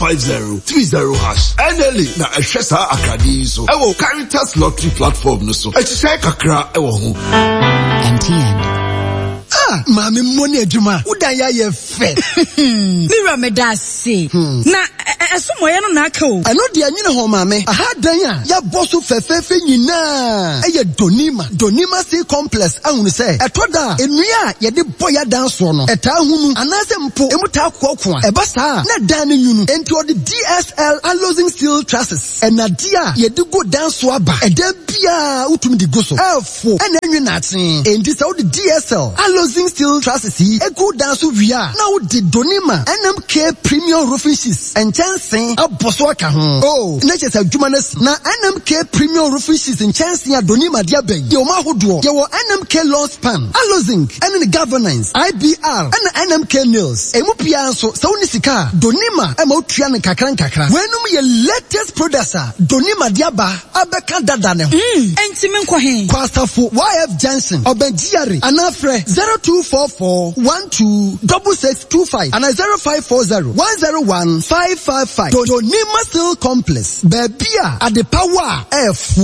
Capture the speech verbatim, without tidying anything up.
five zero three zero hash. N L E na Eshesa Akadi so. Ewo Caritas Lottery platform no so. Echisai kakra ewo ho. M T N. Ah, mami money adwuma. Udaya ye fe. Mira me da say. Na esomo ye no na aka o. Ano de anyine ho mami. Aha dan a ya boso fefefe nyina. Eye Donima, Donima Steel Complex ahunu say. Etoda enua ye de boya dan so no. Eta hunu anase mpo emuta akoko a. Eba sa na dan ne nyunu. Enti o de D S L Alloying Steel Trusses. Enadia ye de go dan so aba. Eda bia utumi di go so. Efo ena enwe na aten. Enti sa o de D S L Alloying Steel Trusses yi egu dan so wia. Na o de Donima N M K Premium Roofing Sheets. Enchansen aboso aka ho. Oh, na chese adwuma na si. Na N M K Premium Roofing Sheets enchansen a Donima dia ben. Ye o ma hodo. Ye wo N M K Lawn Span, Alloying, and the Governance, I B R, and N M K Nails. Emupia so so ni sika. Donima e mo tua ne kakran kakra. Wenum ye latest producer. Donima diaba abeka dada ne ho. Mm, enti me nkɔ hen. Kwasafo Y F Johnson, Obenjiare, anafre zero two four four one two six six two five and zero five four zero one zero one five five five. Donima Steel Complex. Bebia at the power F.